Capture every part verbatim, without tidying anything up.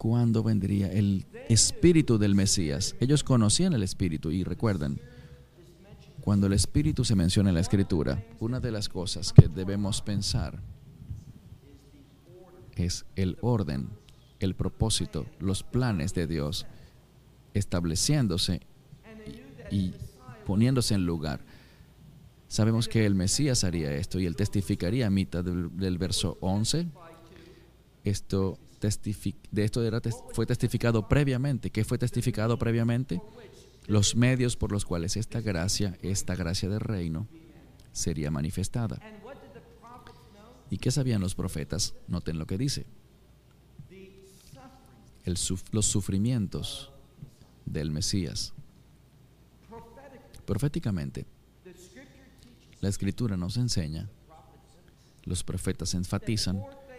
cuándo vendría el espíritu del Mesías. Ellos conocían el espíritu y recuerdan, cuando el espíritu se menciona en la Escritura, una de las cosas que debemos pensar es el orden, el propósito, los planes de Dios estableciéndose y, y poniéndose en lugar. Sabemos que el Mesías haría esto y él testificaría a mitad del, del verso once. Esto testific, de esto era, fue testificado previamente. ¿Qué fue testificado previamente? Los medios por los cuales esta gracia, esta gracia del reino, sería manifestada. ¿Y qué sabían los profetas? Noten lo que dice. El, los sufrimientos del Mesías. Proféticamente, la Escritura nos enseña, los profetas enfatizan,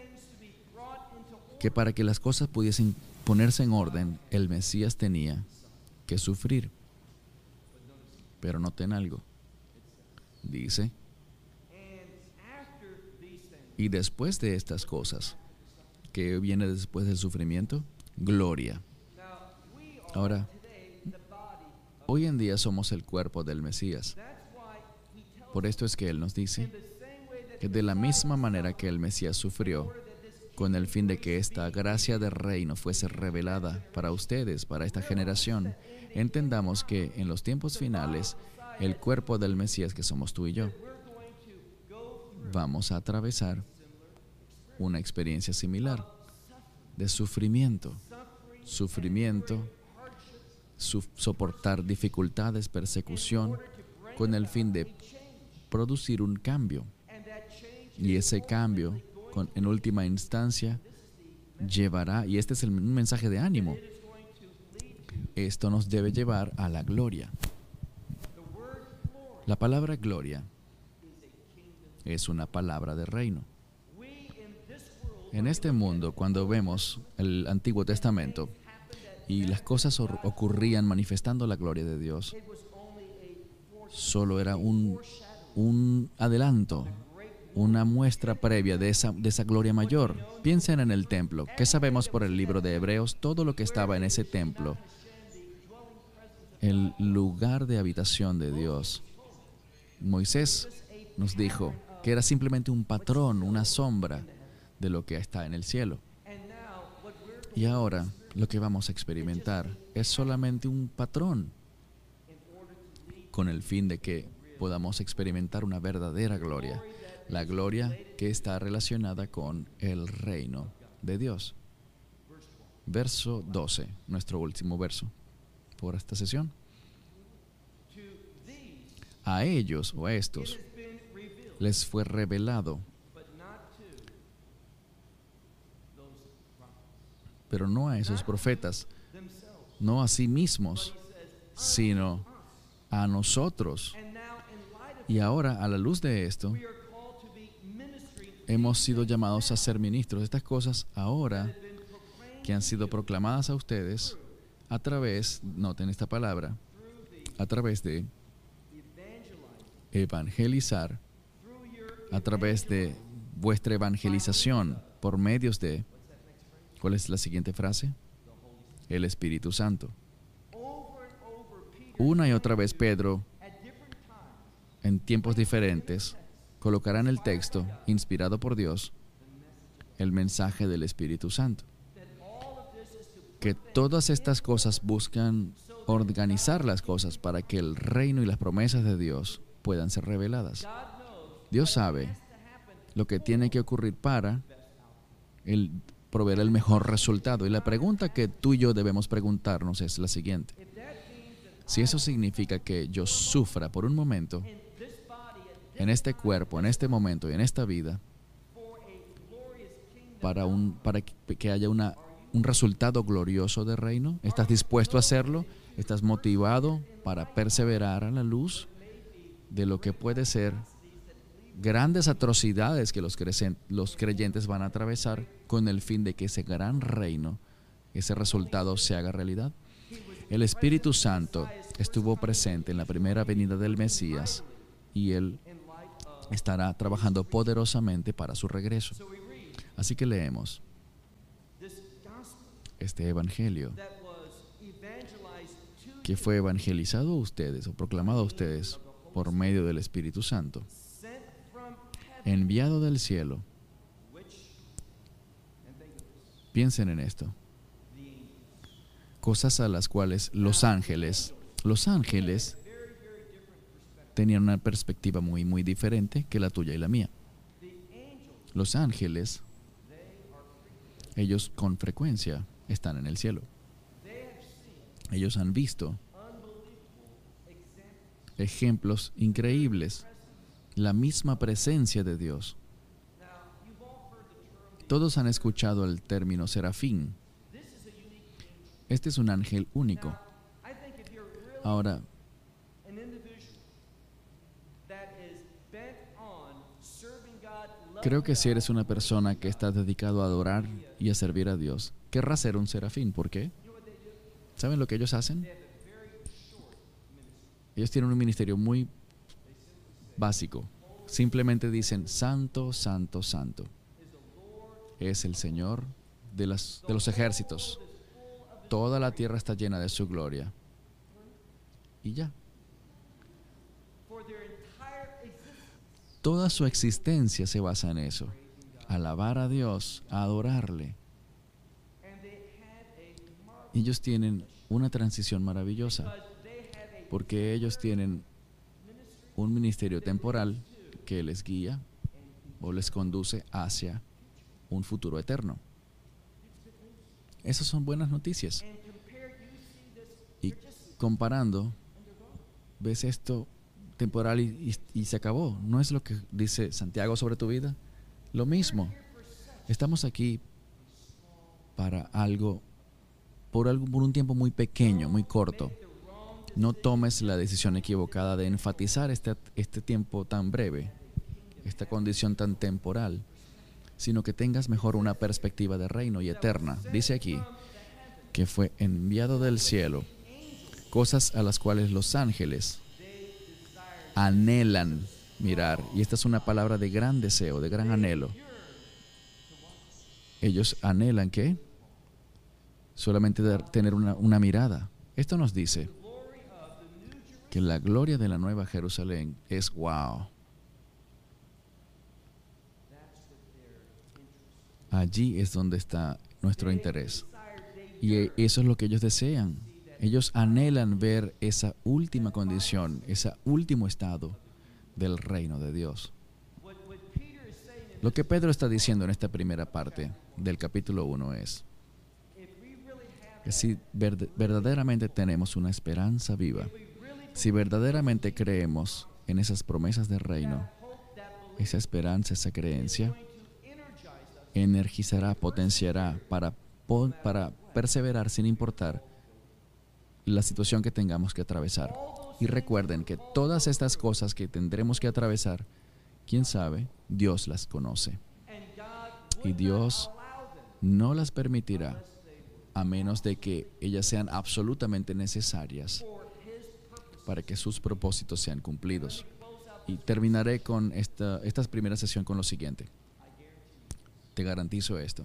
que para que las cosas pudiesen ponerse en orden, el Mesías tenía que sufrir. Pero noten algo. Dice, y después de estas cosas, ¿qué viene después del sufrimiento? Gloria. Ahora, hoy en día somos el cuerpo del Mesías. Por esto es que Él nos dice que de la misma manera que el Mesías sufrió, con el fin de que esta gracia del reino fuese revelada para ustedes, para esta generación, entendamos que en los tiempos finales, el cuerpo del Mesías, que somos tú y yo, vamos a atravesar una experiencia similar de sufrimiento, sufrimiento, su, soportar dificultades, persecución, con el fin de producir un cambio. Y ese cambio, con, en última instancia, llevará, y este es el, un mensaje de ánimo, esto nos debe llevar a la gloria. La palabra gloria es una palabra de reino. En este mundo, cuando vemos el Antiguo Testamento y las cosas ocurrían manifestando la gloria de Dios, solo era un, un adelanto, una muestra previa de esa, de esa gloria mayor. Piensen en el templo. ¿Qué sabemos por el libro de Hebreos? Todo lo que estaba en ese templo, el lugar de habitación de Dios. Moisés nos dijo que era simplemente un patrón, una sombra de lo que está en el cielo. Y ahora lo que vamos a experimentar es solamente un patrón, con el fin de que podamos experimentar una verdadera gloria, la gloria que está relacionada con el reino de Dios. Verso doce, nuestro último verso por esta sesión. A ellos o a estos les fue revelado, pero no a esos profetas, no a sí mismos, sino a nosotros. Y ahora, a la luz de esto, hemos sido llamados a ser ministros. Estas cosas ahora que han sido proclamadas a ustedes a través, noten esta palabra, a través de evangelizar, a través de vuestra evangelización por medios de, ¿cuál es la siguiente frase? El Espíritu Santo. Una y otra vez Pedro, en tiempos diferentes, colocará en el texto, inspirado por Dios, el mensaje del Espíritu Santo. Que todas estas cosas buscan organizar las cosas para que el reino y las promesas de Dios puedan ser reveladas. Dios sabe lo que tiene que ocurrir para el, proveer el mejor resultado. Y la pregunta que tú y yo debemos preguntarnos es la siguiente. Si eso significa que yo sufra por un momento, en este cuerpo, en este momento y en esta vida, para, un, para que haya una, un resultado glorioso del reino, ¿estás dispuesto a hacerlo? ¿Estás motivado para perseverar a la luz de lo que puede ser grandes atrocidades que los, crecen, los creyentes van a atravesar con el fin de que ese gran reino, ese resultado se haga realidad? El Espíritu Santo estuvo presente en la primera venida del Mesías y Él estará trabajando poderosamente para su regreso. Así que leemos. este evangelio que fue evangelizado a ustedes o proclamado a ustedes por medio del Espíritu Santo, enviado del cielo. Piensen en esto. Cosas a las cuales los ángeles, los ángeles tenían una perspectiva muy, muy diferente que la tuya y la mía. Los ángeles, ellos con frecuencia están en el cielo. Ellos han visto ejemplos increíbles, la misma presencia de Dios. Todos han escuchado el término serafín. Este es un ángel único. Ahora, creo que si eres una persona que está dedicado a adorar y a servir a Dios, querrás ser un serafín. ¿Por qué? ¿Saben lo que ellos hacen? Ellos tienen un ministerio muy básico. Simplemente dicen, santo, santo, santo. Es el Señor de, las, de los ejércitos. Toda la tierra está llena de su gloria. Y ya. Toda su existencia se basa en eso. Alabar a Dios, adorarle. Ellos tienen una transición maravillosa, porque ellos tienen un ministerio temporal que les guía o les conduce hacia un futuro eterno. Esas son buenas noticias. Y comparando, ves esto temporal y, y, y se acabó. ¿No es lo que dice Santiago sobre tu vida? Lo mismo. Estamos aquí para algo, por, algo, por un tiempo muy pequeño, muy corto. No tomes la decisión equivocada de enfatizar este, este tiempo tan breve, esta condición tan temporal, sino que tengas mejor una perspectiva de reino y eterna. Dice aquí que fue enviado del cielo, cosas a las cuales los ángeles anhelan mirar. Y esta es una palabra de gran deseo, de gran anhelo. Ellos anhelan ¿qué? Solamente de tener una, una mirada. Esto nos dice que la gloria de la Nueva Jerusalén es wow. Allí es donde está nuestro interés. Y eso es lo que ellos desean. Ellos anhelan ver esa última condición, ese último estado del reino de Dios. Lo que Pedro está diciendo en esta primera parte del capítulo uno es que si verdaderamente tenemos una esperanza viva, si verdaderamente creemos en esas promesas del reino, esa esperanza, esa creencia, energizará, potenciará para, para perseverar sin importar la situación que tengamos que atravesar. Y recuerden que todas estas cosas que tendremos que atravesar, quién sabe, Dios las conoce. Y Dios no las permitirá a menos de que ellas sean absolutamente necesarias para que sus propósitos sean cumplidos. Y terminaré con esta, esta primera sesión con lo siguiente. Te garantizo esto,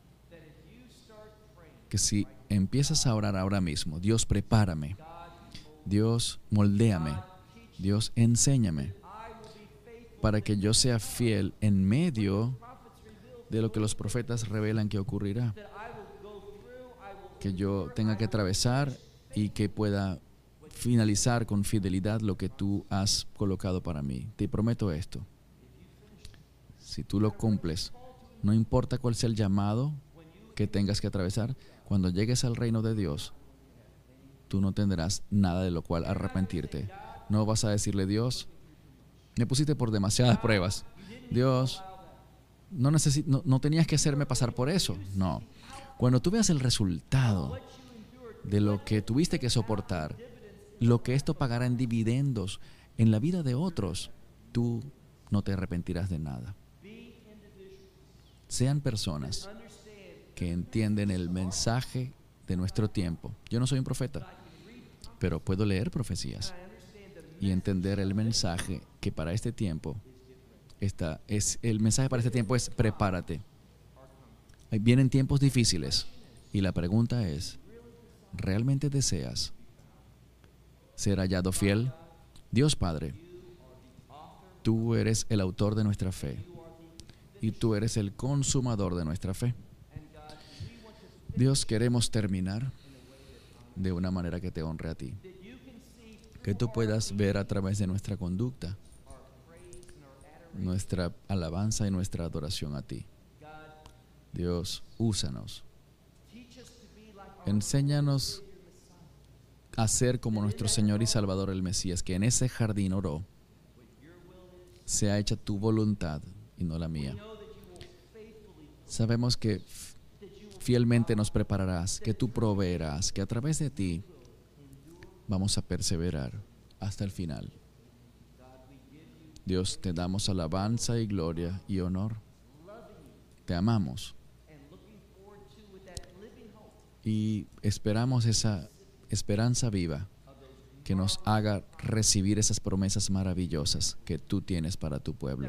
que si empiezas a orar ahora mismo, Dios prepárame, Dios moldéame, Dios enséñame, para que yo sea fiel en medio de lo que los profetas revelan que ocurrirá, que yo tenga que atravesar y que pueda finalizar con fidelidad lo que tú has colocado para mí. Te prometo esto. Si tú lo cumples, no importa cuál sea el llamado que tengas que atravesar, cuando llegues al reino de Dios, tú no tendrás nada de lo cual arrepentirte. No vas a decirle, Dios, me pusiste por demasiadas pruebas. Dios, no, necesi- no, no tenías que hacerme pasar por eso. No. Cuando tú veas el resultado de lo que tuviste que soportar, lo que esto pagará en dividendos en la vida de otros, tú no te arrepentirás de nada. Sean personas que entienden el mensaje de nuestro tiempo. Yo no soy un profeta, pero puedo leer profecías y entender el mensaje que para este tiempo está, es, el mensaje para este tiempo es prepárate. Vienen tiempos difíciles Y la pregunta es, ¿realmente deseas ser hallado fiel? Dios Padre, tú eres el autor de nuestra fe y tú eres el consumador de nuestra fe. Dios, queremos terminar de una manera que te honre a ti. Que tú puedas ver a través de nuestra conducta, nuestra alabanza y nuestra adoración a ti. Dios, úsanos. Enséñanos a ser como nuestro Señor y Salvador el Mesías, que en ese jardín oró, sea hecha tu voluntad y no la mía. Sabemos que fielmente nos prepararás, que tú proveerás, que a través de ti vamos a perseverar hasta el final. Dios, te damos alabanza y gloria y honor. Te amamos. Y esperamos esa esperanza viva que nos haga recibir esas promesas maravillosas que tú tienes para tu pueblo,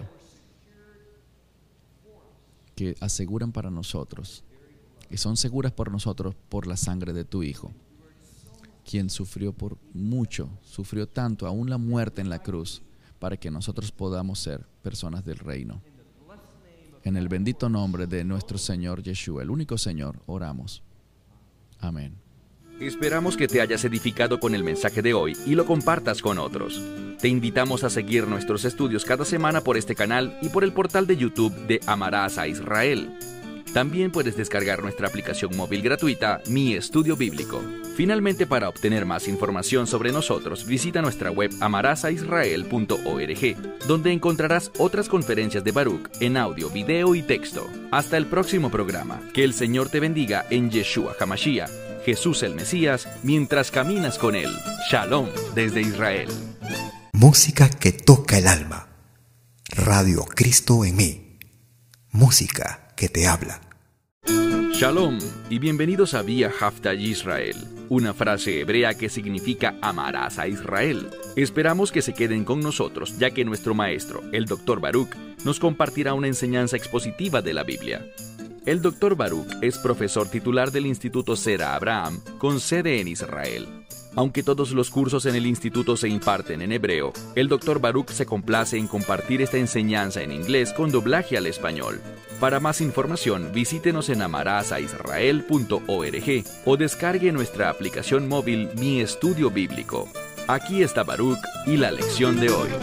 que aseguran para nosotros, y son seguras por nosotros por la sangre de tu Hijo, quien sufrió por mucho, sufrió tanto, aún la muerte en la cruz, para que nosotros podamos ser personas del reino. En el bendito nombre de nuestro Señor Yeshua, el único Señor, oramos. Amén. Esperamos que te hayas edificado con el mensaje de hoy y lo compartas con otros. Te invitamos a seguir nuestros estudios cada semana por este canal y por el portal de YouTube de Amarás a Israel. También puedes descargar nuestra aplicación móvil gratuita, Mi Estudio Bíblico. Finalmente, para obtener más información sobre nosotros, visita nuestra web amarás a israel punto org, donde encontrarás otras conferencias de Baruch en audio, video y texto. Hasta el próximo programa. Que el Señor te bendiga en Yeshua HaMashiach, Jesús el Mesías, mientras caminas con Él. Shalom desde Israel. Música que toca el alma. Radio Cristo en mí. Música que te habla. Shalom y bienvenidos a Vía Haftaj Israel, una frase hebrea que significa amarás a Israel. Esperamos que se queden con nosotros, ya que nuestro maestro, el doctor Baruch, nos compartirá una enseñanza expositiva de la Biblia. El doctor Baruch es profesor titular del Instituto Zera Abraham, con sede en Israel. Aunque todos los cursos en el instituto se imparten en hebreo, el doctor Baruch se complace en compartir esta enseñanza en inglés con doblaje al español. Para más información, visítenos en amarás a israel punto org o descargue nuestra aplicación móvil Mi Estudio Bíblico. Aquí está Baruch y la lección de hoy.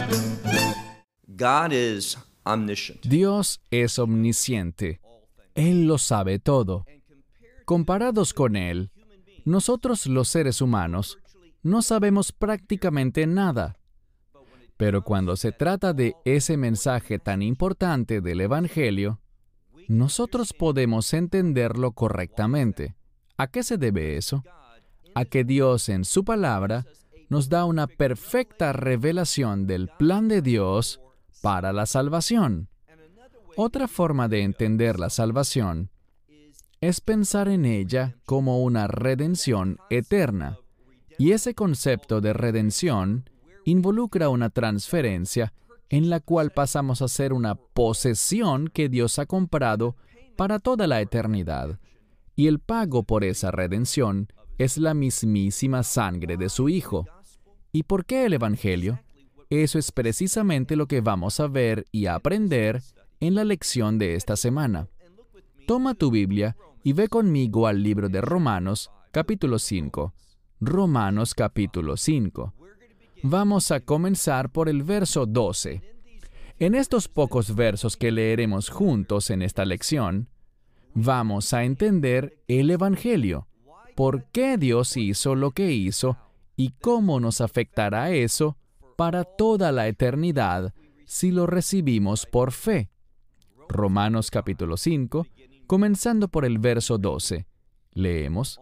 God is omniscient. Dios es omnisciente. Él lo sabe todo. Comparados con Él, nosotros los seres humanos no sabemos prácticamente nada. Pero cuando se trata de ese mensaje tan importante del Evangelio, nosotros podemos entenderlo correctamente. ¿A qué se debe eso? A que Dios en su palabra nos da una perfecta revelación del plan de Dios para la salvación. Otra forma de entender la salvación es pensar en ella como una redención eterna. Y ese concepto de redención involucra una transferencia en la cual pasamos a ser una posesión que Dios ha comprado para toda la eternidad. Y el pago por esa redención es la mismísima sangre de su Hijo. ¿Y por qué el Evangelio? Eso es precisamente lo que vamos a ver y a aprender en la lección de esta semana. Toma tu Biblia y ve conmigo al libro de Romanos, capítulo cinco. Romanos, capítulo cinco. Vamos a comenzar por el verso doce. En estos pocos versos que leeremos juntos en esta lección, vamos a entender el Evangelio, por qué Dios hizo lo que hizo y cómo nos afectará eso para toda la eternidad si lo recibimos por fe. Romanos capítulo cinco, comenzando por el verso doce. Leemos: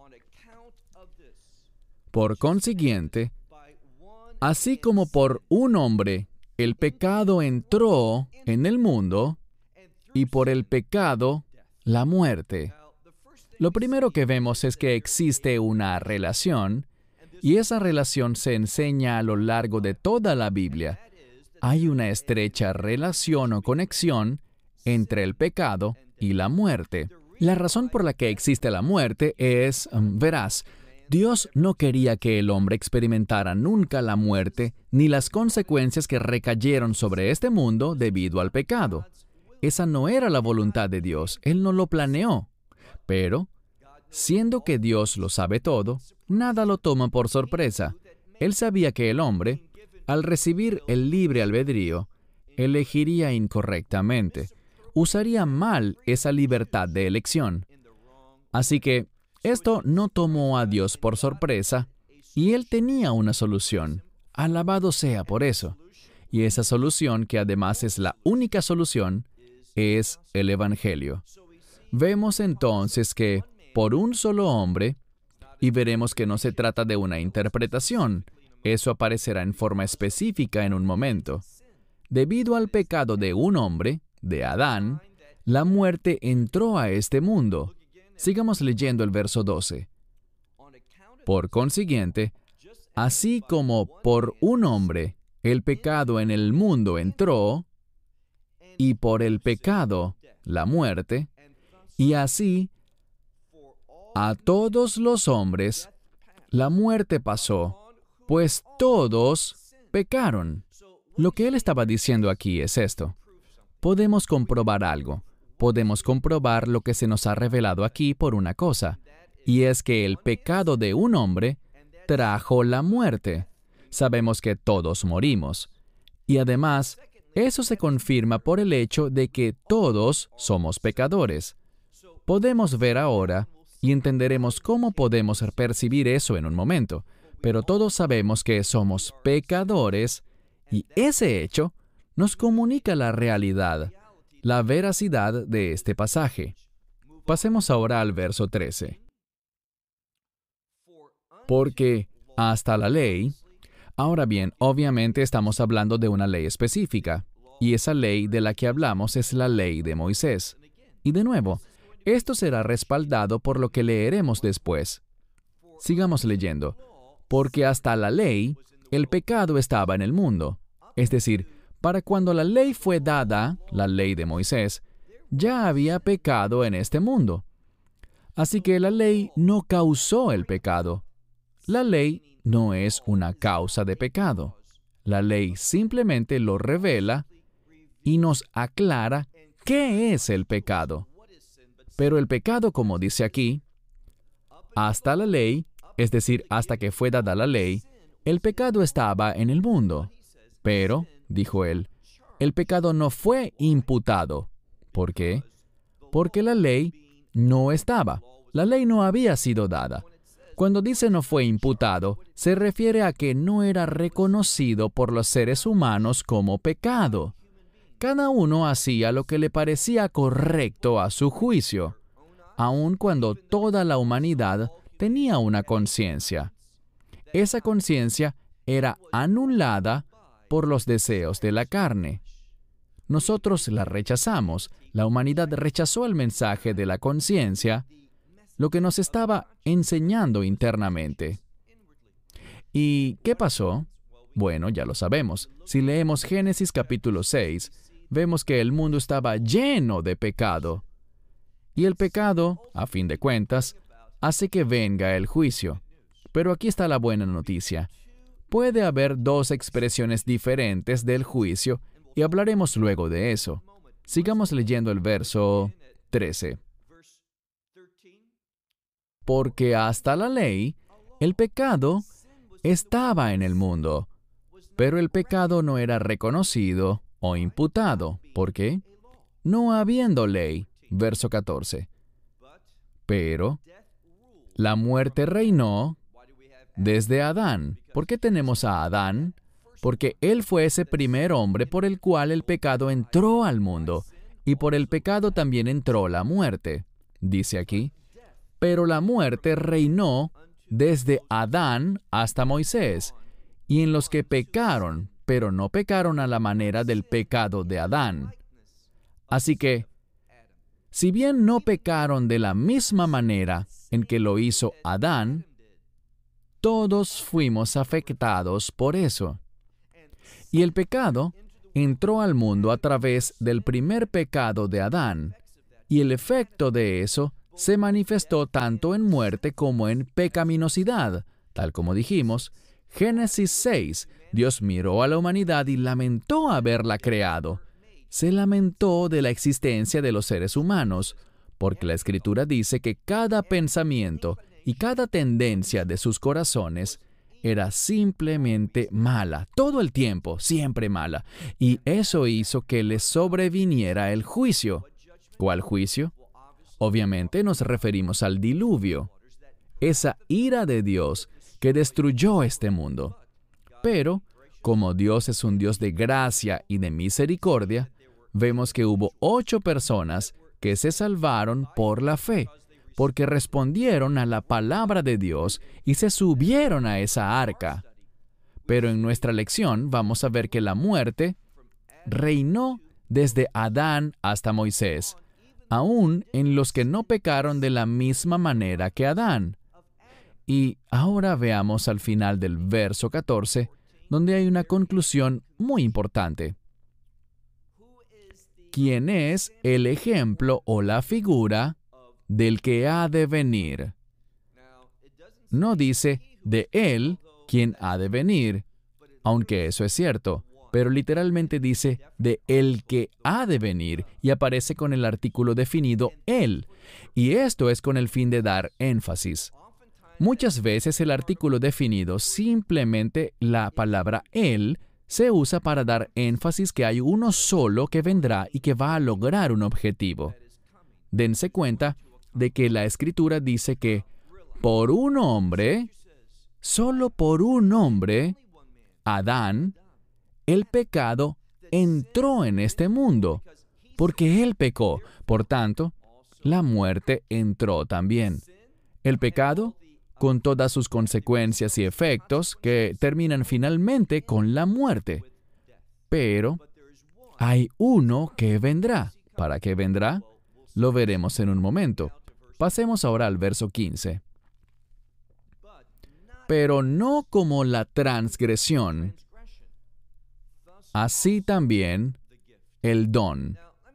Por consiguiente, así como por un hombre el pecado entró en el mundo, y por el pecado la muerte. Lo primero que vemos es que existe una relación, y esa relación se enseña a lo largo de toda la Biblia. Hay una estrecha relación o conexión entre el pecado y la muerte. La razón por la que existe la muerte es, um, verás, Dios no quería que el hombre experimentara nunca la muerte ni las consecuencias que recayeron sobre este mundo debido al pecado. Esa no era la voluntad de Dios, Él no lo planeó. Pero, siendo que Dios lo sabe todo, nada lo toma por sorpresa. Él sabía que el hombre, al recibir el libre albedrío, elegiría incorrectamente, usaría mal esa libertad de elección. Así que esto no tomó a Dios por sorpresa, y Él tenía una solución. Alabado sea por eso. Y esa solución, que además es la única solución, es el Evangelio. Vemos entonces que por un solo hombre, y veremos que no se trata de una interpretación, eso aparecerá en forma específica en un momento. Debido al pecado de un hombre, de Adán, la muerte entró a este mundo. Sigamos leyendo el verso doce. Por consiguiente, así como por un hombre el pecado en el mundo entró, y por el pecado la muerte, y así a todos los hombres la muerte pasó, pues todos pecaron. Lo que él estaba diciendo aquí es esto. Podemos comprobar algo. Podemos comprobar lo que se nos ha revelado aquí por una cosa, y es que el pecado de un hombre trajo la muerte. Sabemos que todos morimos. Y además, eso se confirma por el hecho de que todos somos pecadores. Podemos ver ahora, y entenderemos cómo podemos percibir eso en un momento, pero todos sabemos que somos pecadores, y ese hecho nos comunica la realidad, la veracidad de este pasaje. Pasemos ahora al verso trece. Porque hasta la ley, ahora bien, obviamente estamos hablando de una ley específica, y esa ley de la que hablamos es la ley de Moisés. Y de nuevo, esto será respaldado por lo que leeremos después. Sigamos leyendo. Porque hasta la ley, el pecado estaba en el mundo. Es decir, para cuando la ley fue dada, la ley de Moisés, ya había pecado en este mundo. Así que la ley no causó el pecado. La ley no es una causa de pecado. La ley simplemente lo revela y nos aclara qué es el pecado. Pero el pecado, como dice aquí, hasta la ley, es decir, hasta que fue dada la ley, el pecado estaba en el mundo. Pero, dijo él, el pecado no fue imputado. ¿Por qué? Porque la ley no estaba. La ley no había sido dada. Cuando dice no fue imputado, se refiere a que no era reconocido por los seres humanos como pecado. Cada uno hacía lo que le parecía correcto a su juicio, aun cuando toda la humanidad tenía una conciencia. Esa conciencia era anulada por los deseos de la carne. Nosotros la rechazamos. La humanidad rechazó el mensaje de la conciencia, lo que nos estaba enseñando internamente. ¿Y qué pasó? Bueno, ya lo sabemos. Si leemos Génesis capítulo seis, vemos que el mundo estaba lleno de pecado. Y el pecado, a fin de cuentas, hace que venga el juicio. Pero aquí está la buena noticia. Puede haber dos expresiones diferentes del juicio, y hablaremos luego de eso. Sigamos leyendo el verso trece. Porque hasta la ley, el pecado estaba en el mundo, pero el pecado no era reconocido o imputado. ¿Por qué? No habiendo ley. Verso catorce. Pero la muerte reinó desde Adán. ¿Por qué tenemos a Adán? Porque él fue ese primer hombre por el cual el pecado entró al mundo, y por el pecado también entró la muerte. Dice aquí, pero la muerte reinó desde Adán hasta Moisés, y en los que pecaron, pero no pecaron a la manera del pecado de Adán. Así que, si bien no pecaron de la misma manera en que lo hizo Adán, todos fuimos afectados por eso. Y el pecado entró al mundo a través del primer pecado de Adán, Y el efecto de eso se manifestó tanto en muerte como en pecaminosidad. Tal como dijimos, Génesis seis, Dios miró a la humanidad y lamentó haberla creado. Se lamentó de la existencia de los seres humanos, porque la Escritura dice que cada pensamiento y cada tendencia de sus corazones era simplemente mala, todo el tiempo, siempre mala. Y eso hizo que les sobreviniera el juicio. ¿Cuál juicio? Obviamente nos referimos al diluvio, esa ira de Dios que destruyó este mundo. Pero, como Dios es un Dios de gracia y de misericordia, vemos que hubo ocho personas que se salvaron por la fe, porque respondieron a la palabra de Dios y se subieron a esa arca. Pero en nuestra lección vamos a ver que la muerte reinó desde Adán hasta Moisés, aún en los que no pecaron de la misma manera que Adán. Y ahora veamos al final del verso catorce, donde hay una conclusión muy importante. ¿Quién es el ejemplo o la figura del que ha de venir? No dice de él quien ha de venir, aunque eso es cierto, pero literalmente dice de el que ha de venir y aparece con el artículo definido él. Y esto es con el fin de dar énfasis. Muchas veces el artículo definido, simplemente la palabra él, se usa para dar énfasis que hay uno solo que vendrá y que va a lograr un objetivo. Dense cuenta de que la Escritura dice que por un hombre, solo por un hombre, Adán, el pecado entró en este mundo, porque él pecó. Por tanto, la muerte entró también. El pecado, con todas sus consecuencias y efectos, que terminan finalmente con la muerte. Pero hay uno que vendrá. ¿Para qué vendrá? Lo veremos en un momento. Pasemos ahora al verso quince. Pero no como la transgresión, así también el don.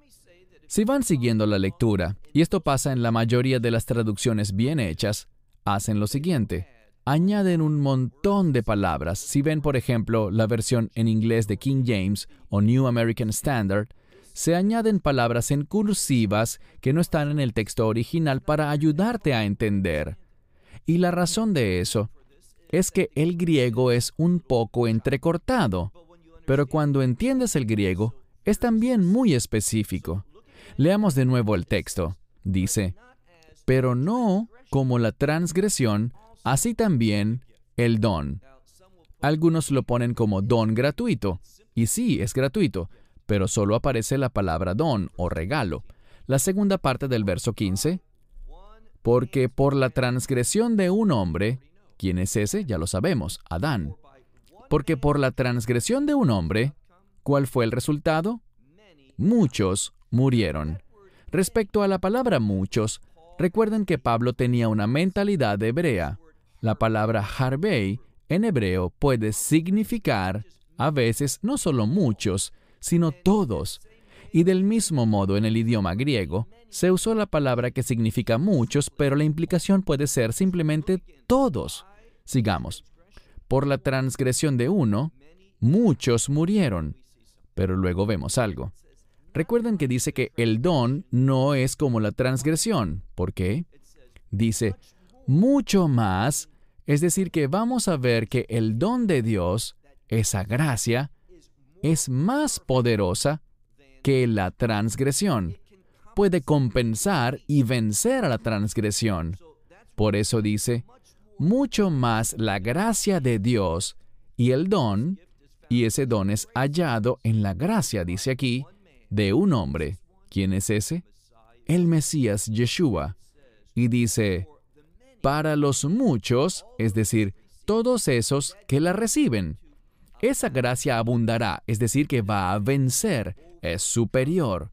Si van siguiendo la lectura, y esto pasa en la mayoría de las traducciones bien hechas, hacen lo siguiente. Añaden un montón de palabras. Si ven, por ejemplo, la versión en inglés de King James o New American Standard, se añaden palabras en cursivas que no están en el texto original para ayudarte a entender. Y la razón de eso es que el griego es un poco entrecortado, pero cuando entiendes el griego, es también muy específico. Leamos de nuevo el texto. Dice, pero no como la transgresión, así también el don. Algunos lo ponen como don gratuito, y sí, es gratuito, pero solo aparece la palabra don o regalo. La segunda parte del verso quince, porque por la transgresión de un hombre, ¿quién es ese? Ya lo sabemos, Adán. Porque por la transgresión de un hombre, ¿cuál fue el resultado? Muchos murieron. Respecto a la palabra muchos, recuerden que Pablo tenía una mentalidad hebrea. La palabra harvei en hebreo puede significar, a veces, no solo muchos, sino todos. Y del mismo modo en el idioma griego, se usó la palabra que significa muchos, pero la implicación puede ser simplemente todos. Sigamos. Por la transgresión de uno, muchos murieron. Pero luego vemos algo. Recuerden que dice que el don no es como la transgresión. ¿Por qué? Dice, mucho más, es decir, que vamos a ver que el don de Dios, esa gracia, es más poderosa que la transgresión. Puede compensar y vencer a la transgresión. Por eso dice, mucho más la gracia de Dios y el don, y ese don es hallado en la gracia, dice aquí, de un hombre. ¿Quién es ese? El Mesías Yeshua. Y dice, para los muchos, es decir, todos esos que la reciben. Esa gracia abundará, es decir, que va a vencer, es superior.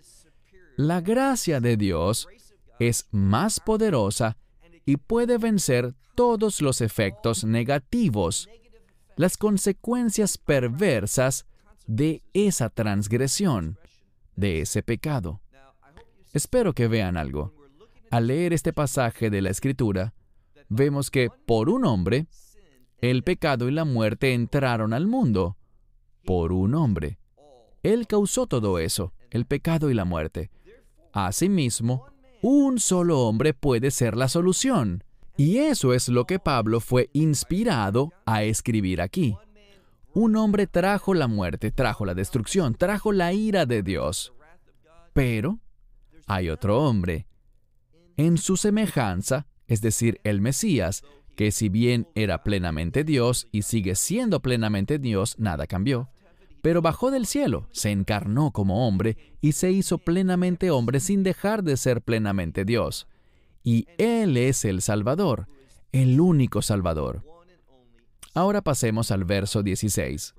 La gracia de Dios es más poderosa y puede vencer todos los efectos negativos, las consecuencias perversas de esa transgresión, de ese pecado. Espero que vean algo. Al leer este pasaje de la Escritura, vemos que por un hombre, el pecado y la muerte entraron al mundo. Por un hombre. Él causó todo eso, el pecado y la muerte. Asimismo, un solo hombre puede ser la solución. Y eso es lo que Pablo fue inspirado a escribir aquí. Un hombre trajo la muerte, trajo la destrucción, trajo la ira de Dios. Pero hay otro hombre, en su semejanza, es decir, el Mesías, que si bien era plenamente Dios y sigue siendo plenamente Dios, nada cambió, pero bajó del cielo, se encarnó como hombre y se hizo plenamente hombre sin dejar de ser plenamente Dios. Y Él es el Salvador, el único Salvador. Ahora pasemos al verso dieciséis.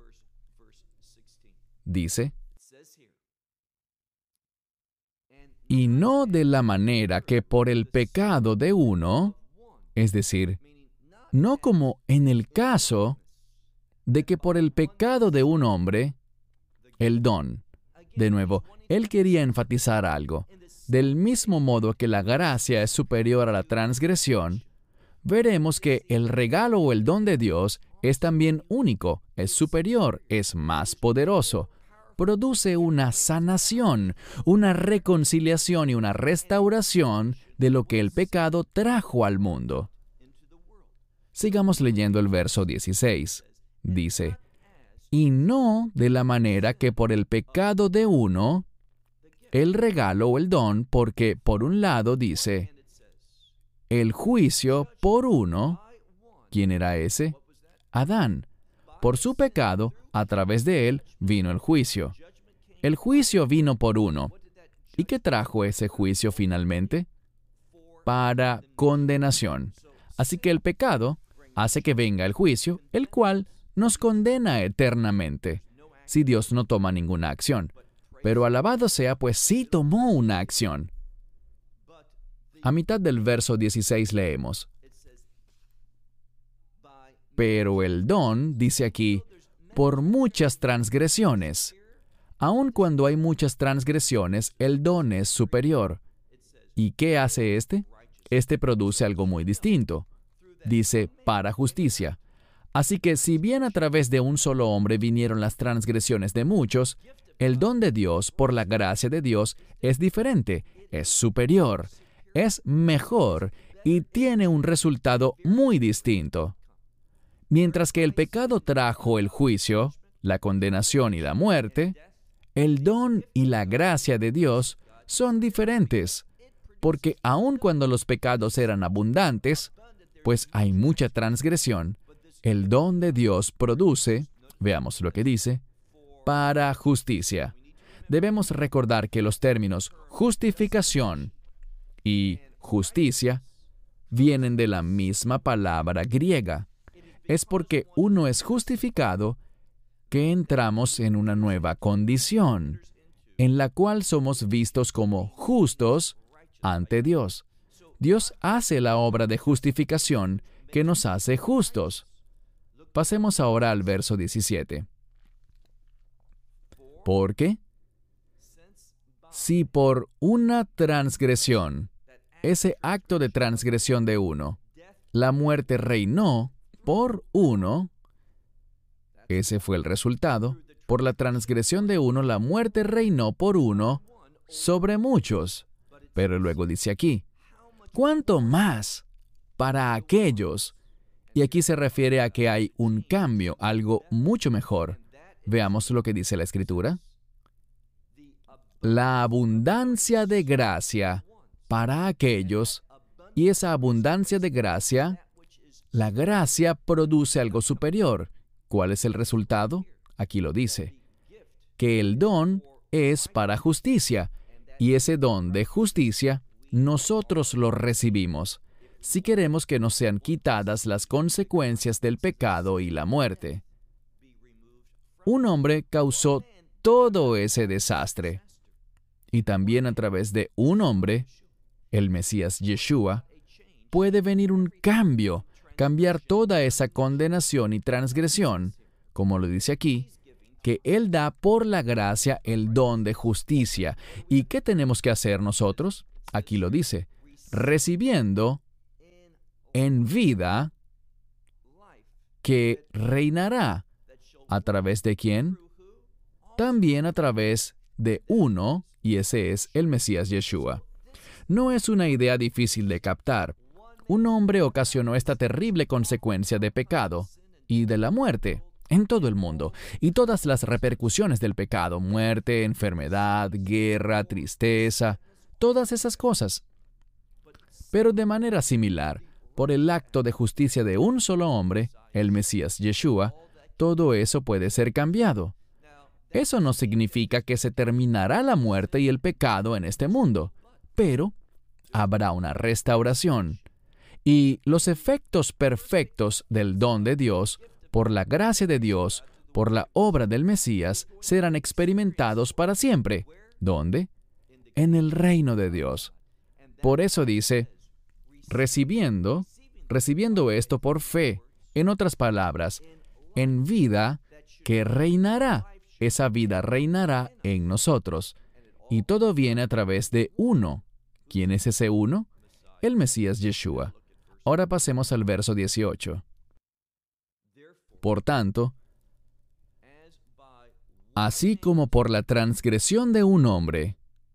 Dice, y no de la manera que por el pecado de uno, es decir, no como en el caso de que por el pecado de un hombre, el don. De nuevo, él quería enfatizar algo. Del mismo modo que la gracia es superior a la transgresión, veremos que el regalo o el don de Dios es también único, es superior, es más poderoso. Produce una sanación, una reconciliación y una restauración de lo que el pecado trajo al mundo. Sigamos leyendo el verso dieciséis. Dice, y no de la manera que por el pecado de uno, el regalo o el don, porque por un lado dice, el juicio por uno, ¿quién era ese? Adán. Por su pecado, a través de él, vino el juicio. El juicio vino por uno. ¿Y qué trajo ese juicio finalmente? Para condenación. Así que el pecado hace que venga el juicio, el cual nos condena eternamente, si Dios no toma ninguna acción. Pero alabado sea, pues sí tomó una acción. A mitad del verso dieciséis leemos, pero el don, dice aquí, por muchas transgresiones. Aun cuando hay muchas transgresiones, el don es superior. ¿Y qué hace este? Este produce algo muy distinto. Dice, para justicia. Así que si bien a través de un solo hombre vinieron las transgresiones de muchos, el don de Dios, por la gracia de Dios, es diferente, es superior, es mejor y tiene un resultado muy distinto. Mientras que el pecado trajo el juicio, la condenación y la muerte, el don y la gracia de Dios son diferentes, porque aun cuando los pecados eran abundantes, pues hay mucha transgresión, el don de Dios produce, veamos lo que dice, para justicia. Debemos recordar que los términos justificación y justicia vienen de la misma palabra griega. Es porque uno es justificado que entramos en una nueva condición, en la cual somos vistos como justos ante Dios. Dios hace la obra de justificación que nos hace justos. Pasemos ahora al verso diecisiete. Porque si por una transgresión, ese acto de transgresión de uno, la muerte reinó por uno, ese fue el resultado, por la transgresión de uno, la muerte reinó por uno sobre muchos. Pero luego dice aquí, ¿cuánto más para aquellos? Y aquí se refiere a que hay un cambio, algo mucho mejor. Veamos lo que dice la Escritura. La abundancia de gracia para aquellos, y esa abundancia de gracia, la gracia produce algo superior. ¿Cuál es el resultado? Aquí lo dice, que el don es para justicia, y ese don de justicia nosotros lo recibimos, si queremos que nos sean quitadas las consecuencias del pecado y la muerte. Un hombre causó todo ese desastre, y también a través de un hombre, el Mesías Yeshua, puede venir un cambio, cambiar toda esa condenación y transgresión, como lo dice aquí, que Él da por la gracia el don de justicia. ¿Y qué tenemos que hacer nosotros? Aquí lo dice, recibiendo en vida que reinará. ¿A través de quién? También a través de uno, y ese es el Mesías Yeshua. No es una idea difícil de captar. Un hombre ocasionó esta terrible consecuencia de pecado y de la muerte en todo el mundo, y todas las repercusiones del pecado, muerte, enfermedad, guerra, tristeza, todas esas cosas. Pero de manera similar, por el acto de justicia de un solo hombre, el Mesías Yeshua, todo eso puede ser cambiado. Eso no significa que se terminará la muerte y el pecado en este mundo, pero habrá una restauración. Y los efectos perfectos del don de Dios, por la gracia de Dios, por la obra del Mesías, serán experimentados para siempre. ¿Dónde? En el reino de Dios. Por eso dice, recibiendo, recibiendo esto por fe. En otras palabras, en vida que reinará. Esa vida reinará en nosotros. Y todo viene a través de uno. ¿Quién es ese uno? El Mesías Yeshua. Ahora pasemos al verso dieciocho. Por tanto, así como por la transgresión de un hombre,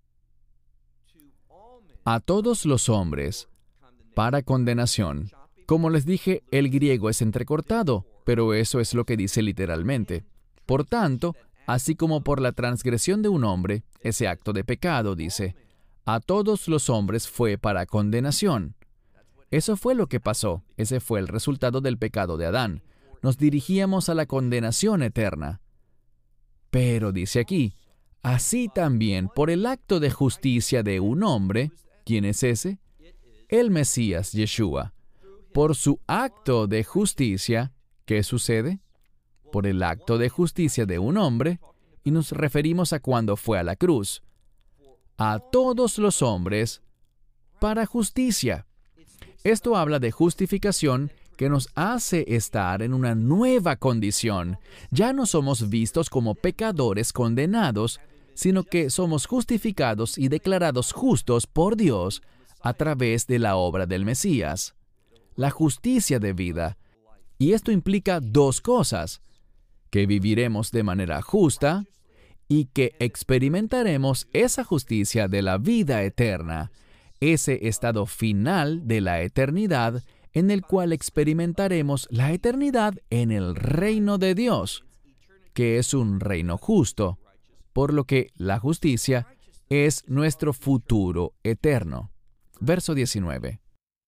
a todos los hombres, para condenación. Como les dije, el griego es entrecortado, pero eso es lo que dice literalmente. Por tanto, así como por la transgresión de un hombre, ese acto de pecado, dice, a todos los hombres fue para condenación. Eso fue lo que pasó. Ese fue el resultado del pecado de Adán. Nos dirigíamos a la condenación eterna. Pero dice aquí, así también por el acto de justicia de un hombre, ¿quién es ese? El Mesías Yeshua. Por su acto de justicia, ¿qué sucede? Por el acto de justicia de un hombre, y nos referimos a cuando fue a la cruz. A todos los hombres, para justicia. Esto habla de justificación que nos hace estar en una nueva condición. Ya no somos vistos como pecadores condenados, sino que somos justificados y declarados justos por Dios a través de la obra del Mesías. La justicia de vida. Y esto implica dos cosas: que viviremos de manera justa y que experimentaremos esa justicia de la vida eterna, ese estado final de la eternidad en el cual experimentaremos la eternidad en el reino de Dios, que es un reino justo, por lo que la justicia es nuestro futuro eterno. Verso diecinueve.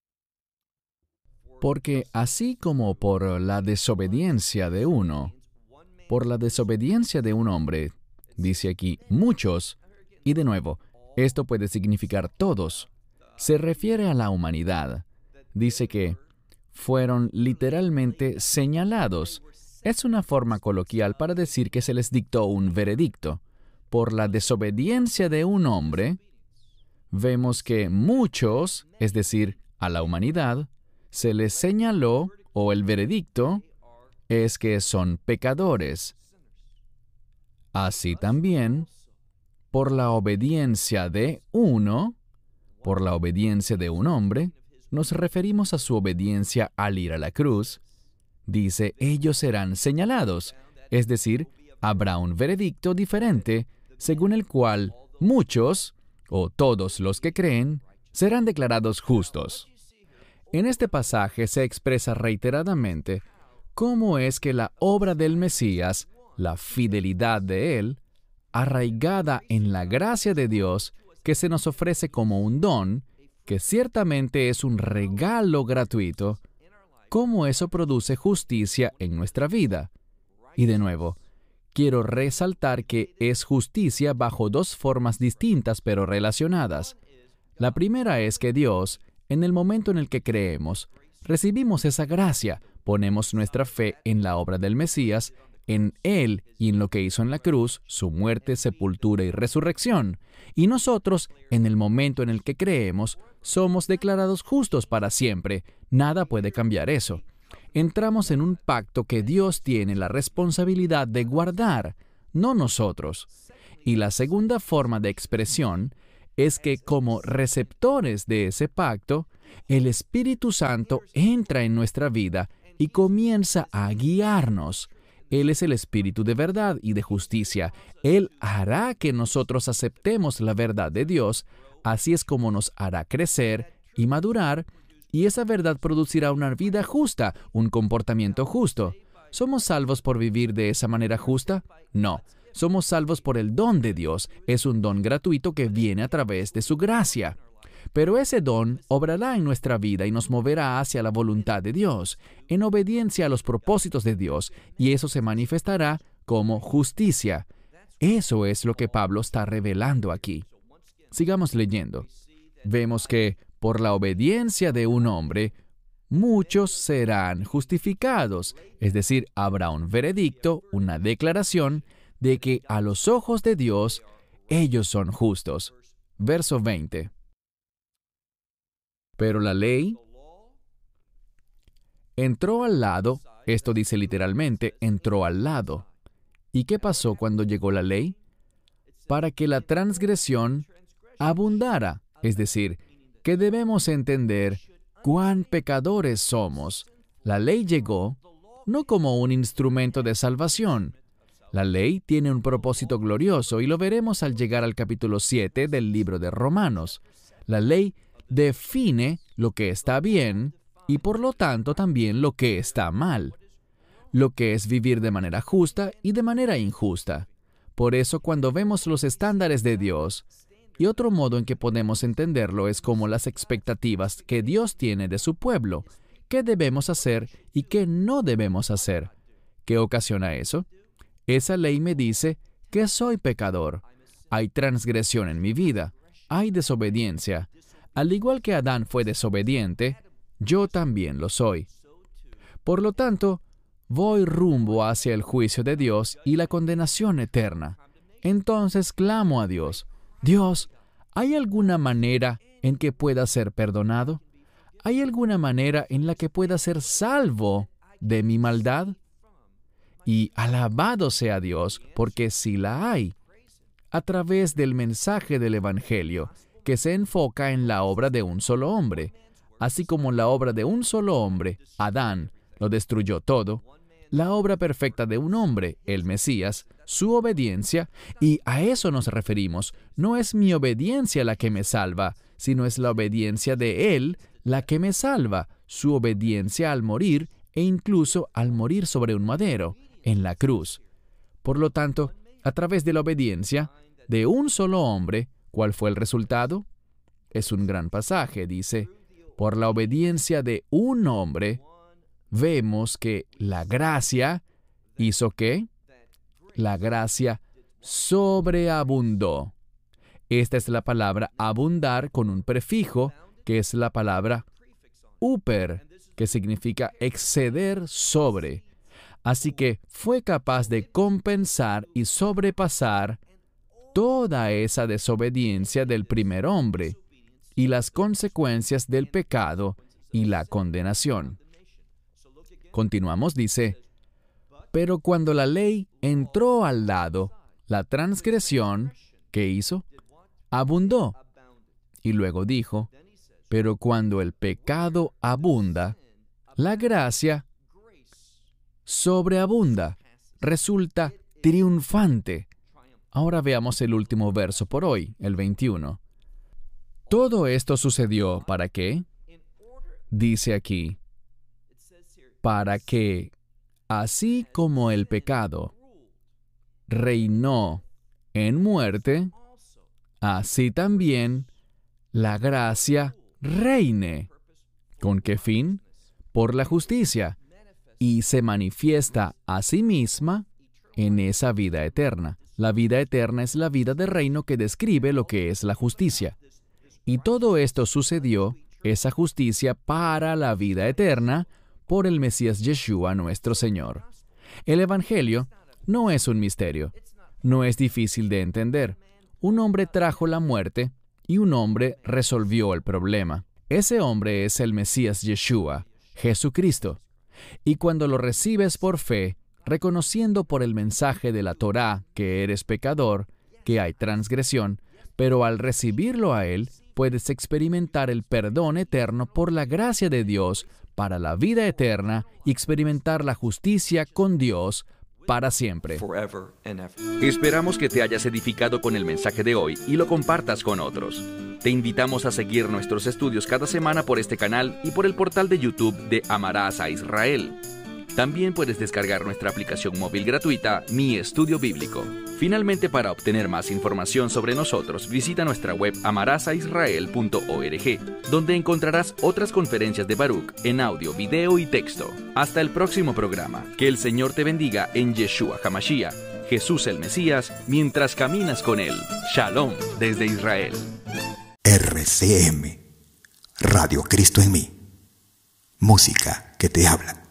Porque así como por la desobediencia de uno, por la desobediencia de un hombre, dice aquí muchos, y de nuevo, esto puede significar todos, se refiere a la humanidad. Dice que fueron literalmente señalados. Es una forma coloquial para decir que se les dictó un veredicto. Por la desobediencia de un hombre, vemos que muchos, es decir, a la humanidad, se les señaló, o el veredicto, es que son pecadores. Así también, por la obediencia de uno, por la obediencia de un hombre, nos referimos a su obediencia al ir a la cruz. Dice, ellos serán señalados, es decir, habrá un veredicto diferente, según el cual muchos, o todos los que creen, serán declarados justos. En este pasaje se expresa reiteradamente cómo es que la obra del Mesías, la fidelidad de Él, arraigada en la gracia de Dios, que se nos ofrece como un don, que ciertamente es un regalo gratuito, cómo eso produce justicia en nuestra vida. Y de nuevo, quiero resaltar que es justicia bajo dos formas distintas pero relacionadas. La primera es que Dios, en el momento en el que creemos, recibimos esa gracia, ponemos nuestra fe en la obra del Mesías, en Él y en lo que hizo en la cruz, su muerte, sepultura y resurrección. Y nosotros, en el momento en el que creemos, somos declarados justos para siempre. Nada puede cambiar eso. Entramos en un pacto que Dios tiene la responsabilidad de guardar, no nosotros. Y la segunda forma de expresión es que como receptores de ese pacto, el Espíritu Santo entra en nuestra vida y comienza a guiarnos. Él es el Espíritu de verdad y de justicia. Él hará que nosotros aceptemos la verdad de Dios. Así es como nos hará crecer y madurar, y esa verdad producirá una vida justa, un comportamiento justo. ¿Somos salvos por vivir de esa manera justa? No. Somos salvos por el don de Dios. Es un don gratuito que viene a través de su gracia. Pero ese don obrará en nuestra vida y nos moverá hacia la voluntad de Dios, en obediencia a los propósitos de Dios, y eso se manifestará como justicia. Eso es lo que Pablo está revelando aquí. Sigamos leyendo. Vemos que por la obediencia de un hombre, muchos serán justificados, es decir, habrá un veredicto, una declaración de que a los ojos de Dios ellos son justos. Verso veinte. Pero la ley entró al lado, esto dice literalmente, entró al lado. ¿Y qué pasó cuando llegó la ley? Para que la transgresión abundara, es decir, que debemos entender cuán pecadores somos. La ley llegó no como un instrumento de salvación. La ley tiene un propósito glorioso y lo veremos al llegar al capítulo siete del libro de Romanos. La ley define lo que está bien y por lo tanto también lo que está mal, lo que es vivir de manera justa y de manera injusta. Por eso cuando vemos los estándares de Dios, y otro modo en que podemos entenderlo es como las expectativas que Dios tiene de su pueblo, qué debemos hacer y qué no debemos hacer. ¿Qué ocasiona eso? Esa ley me dice que soy pecador. Hay transgresión en mi vida, hay desobediencia. Al igual que Adán fue desobediente, yo también lo soy. Por lo tanto, voy rumbo hacia el juicio de Dios y la condenación eterna. Entonces clamo a Dios. Dios, ¿hay alguna manera en que pueda ser perdonado? ¿Hay alguna manera en la que pueda ser salvo de mi maldad? Y alabado sea Dios, porque sí la hay. A través del mensaje del Evangelio, que se enfoca en la obra de un solo hombre. Así como la obra de un solo hombre, Adán, lo destruyó todo, la obra perfecta de un hombre, el Mesías, su obediencia, y a eso nos referimos. No es mi obediencia la que me salva, sino es la obediencia de Él la que me salva, su obediencia al morir e incluso al morir sobre un madero, en la cruz. Por lo tanto, a través de la obediencia de un solo hombre, ¿cuál fue el resultado? Es un gran pasaje, dice, por la obediencia de un hombre, vemos que la gracia hizo ¿qué? La gracia sobreabundó. Esta es la palabra abundar con un prefijo, que es la palabra uper, que significa exceder sobre. Así que fue capaz de compensar y sobrepasar toda esa desobediencia del primer hombre y las consecuencias del pecado y la condenación. Continuamos, dice, pero cuando la ley entró al lado, la transgresión, ¿qué hizo? Abundó. Y luego dijo, pero cuando el pecado abunda, la gracia sobreabunda, resulta triunfante. Ahora veamos el último verso por hoy, el veintiuno. Todo esto sucedió ¿para qué? Dice aquí, para que, así como el pecado reinó en muerte, así también la gracia reine. ¿Con qué fin? Por la justicia, y se manifiesta a sí misma en esa vida eterna. La vida eterna es la vida del reino que describe lo que es la justicia. Y todo esto sucedió, esa justicia para la vida eterna, por el Mesías Yeshua nuestro Señor. El Evangelio no es un misterio, no es difícil de entender. Un hombre trajo la muerte y un hombre resolvió el problema. Ese hombre es el Mesías Yeshua, Jesucristo. Y cuando lo recibes por fe, reconociendo por el mensaje de la Torá que eres pecador, que hay transgresión, pero al recibirlo a Él, puedes experimentar el perdón eterno por la gracia de Dios para la vida eterna y experimentar la justicia con Dios para siempre. forever and ever. Esperamos que te hayas edificado con el mensaje de hoy y lo compartas con otros. Te invitamos a seguir nuestros estudios cada semana por este canal y por el portal de YouTube de Amarás a Israel. También puedes descargar nuestra aplicación móvil gratuita, Mi Estudio Bíblico. Finalmente, para obtener más información sobre nosotros, visita nuestra web amarás a israel punto org, donde encontrarás otras conferencias de Baruch en audio, video y texto. Hasta el próximo programa. Que el Señor te bendiga en Yeshua HaMashiach, Jesús el Mesías, mientras caminas con Él. Shalom desde Israel. R C M, Radio Cristo en mí. Música que te habla.